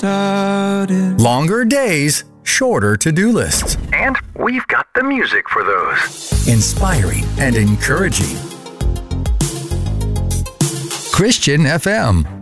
started. Longer days, shorter to-do lists. And we've got the music for those. Inspiring and encouraging. Christian FM.